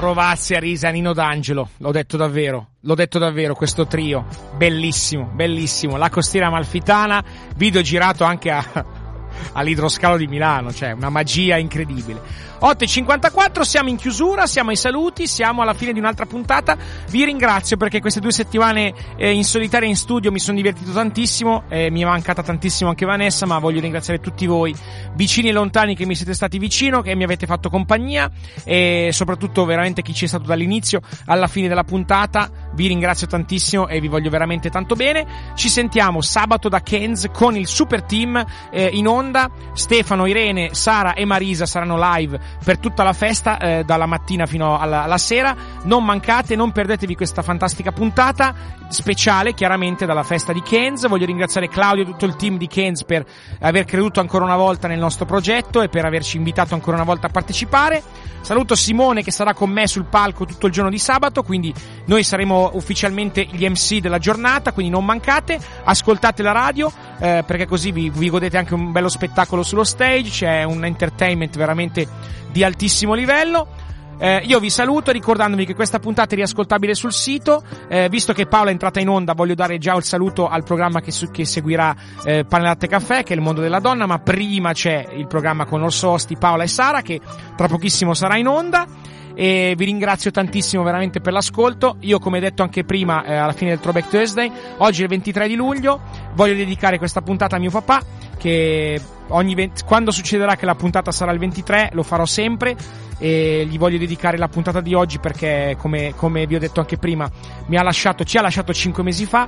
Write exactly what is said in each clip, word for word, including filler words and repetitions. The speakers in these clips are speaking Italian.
Rovazzi, Arisa, Nino D'Angelo, l'ho detto davvero, l'ho detto davvero, questo trio, bellissimo, bellissimo, La Costiera Amalfitana, video girato anche a, all'idroscalo di Milano, cioè una magia incredibile. otto e cinquantaquattro, siamo in chiusura, siamo ai saluti, siamo alla fine di un'altra puntata. Vi ringrazio perché queste due settimane eh, in solitaria in studio mi sono divertito tantissimo, eh, mi è mancata tantissimo anche Vanessa, ma voglio ringraziare tutti voi, vicini e lontani, che mi siete stati vicino, che mi avete fatto compagnia, e soprattutto veramente chi ci è stato dall'inizio alla fine della puntata. Vi ringrazio tantissimo e vi voglio veramente tanto bene. Ci sentiamo sabato da Kenz con il super team eh, in onda. Stefano, Irene, Sara e Marisa saranno live per tutta la festa, eh, dalla mattina fino alla, alla sera. Non mancate, non perdetevi questa fantastica puntata speciale, chiaramente dalla festa di Kenz. Voglio ringraziare Claudio e tutto il team di Kenz per aver creduto ancora una volta nel nostro progetto e per averci invitato ancora una volta a partecipare. Saluto Simone che sarà con me sul palco tutto il giorno di sabato, quindi noi saremo ufficialmente gli M C della giornata, quindi non mancate, ascoltate la radio, eh, perché così vi, vi godete anche un bello spettacolo sullo stage, c'è un entertainment veramente di altissimo livello. Eh, io vi saluto ricordandovi che questa puntata è riascoltabile sul sito, eh, visto che Paola è entrata in onda voglio dare già il saluto al programma che, su, che seguirà eh, Pane Latte Caffè, che è il mondo della donna, ma prima c'è il programma con Orso Osti, Paola e Sara, che tra pochissimo sarà in onda. E vi ringrazio tantissimo veramente per l'ascolto. Io, come detto anche prima, eh, alla fine del Throwback Thursday, oggi è il ventitré di luglio, voglio dedicare questa puntata a mio papà, che ogni venti quando succederà che la puntata sarà il ventitré lo farò sempre, e gli voglio dedicare la puntata di oggi perché, come, come vi ho detto anche prima, mi ha lasciato, ci ha lasciato cinque mesi fa,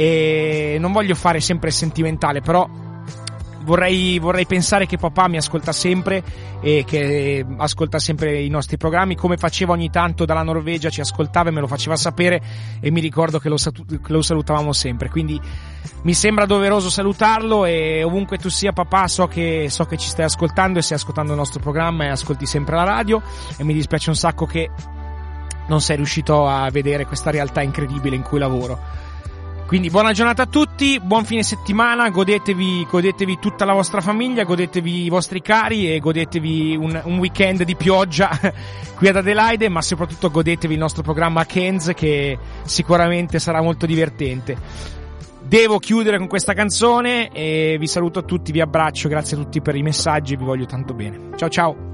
e non voglio fare sempre sentimentale, però Vorrei, vorrei pensare che papà mi ascolta sempre e che ascolta sempre i nostri programmi, come faceva ogni tanto dalla Norvegia, ci ascoltava e me lo faceva sapere, e mi ricordo che lo, che lo salutavamo sempre, quindi mi sembra doveroso salutarlo. E ovunque tu sia papà, so che, so che ci stai ascoltando e stai ascoltando il nostro programma e ascolti sempre la radio, e mi dispiace un sacco che non sei riuscito a vedere questa realtà incredibile in cui lavoro. Quindi buona giornata a tutti, buon fine settimana, godetevi, godetevi tutta la vostra famiglia, godetevi i vostri cari e godetevi un, un weekend di pioggia qui ad Adelaide, ma soprattutto godetevi il nostro programma Kenz, che sicuramente sarà molto divertente. Devo chiudere con questa canzone e vi saluto a tutti, vi abbraccio, grazie a tutti per i messaggi, vi voglio tanto bene. Ciao ciao!